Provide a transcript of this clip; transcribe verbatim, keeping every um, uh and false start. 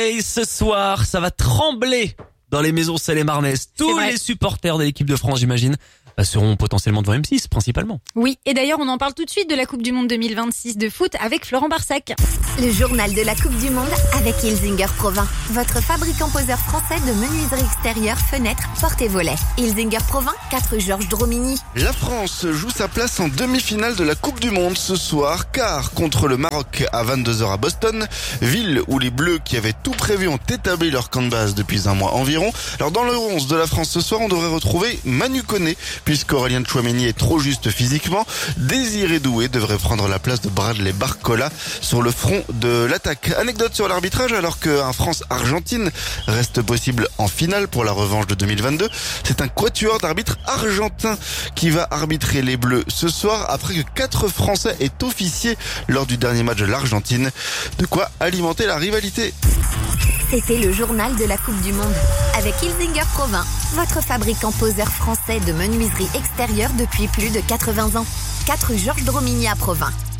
Et ce soir, ça va trembler dans les maisons Seine-et-Marnaises. Tous les supporters de l'équipe de France, j'imagine, seront potentiellement devant M six, principalement. Oui, et d'ailleurs, on en parle tout de suite de la Coupe du Monde deux mille vingt-six de foot avec Florent Barsac. Le journal de la Coupe du Monde avec Ilzinger Provins, votre fabricant poseur français de menuiserie extérieure, fenêtres, portes et volets. Ilzinger Provins, quatre Georges Dromigny. La France joue sa place en demi-finale de la Coupe du Monde ce soir, car contre le Maroc à vingt-deux heures à Boston, ville où les Bleus qui avaient tout prévu ont établi leur camp de base depuis un mois environ. Alors dans le onze de la France ce soir, on devrait retrouver Manu Koné, puisqu'Aurélien Tchouaméni est trop juste physiquement. Désiré Doué devrait prendre la place de Bradley Barcola sur le front de l'attaque. Anecdote sur l'arbitrage, alors qu'un France-Argentine reste possible en finale pour la revanche de deux mille vingt-deux. C'est un quatuor d'arbitres argentins qui va arbitrer les Bleus ce soir après que quatre Français aient officié lors du dernier match de l'Argentine. De quoi alimenter la rivalité. C'était le journal de la Coupe du Monde avec Ilzinger Provins, votre fabricant poseur français de menuiserie extérieure depuis plus de quatre-vingts ans. quatre Georges Dromigny à Provins.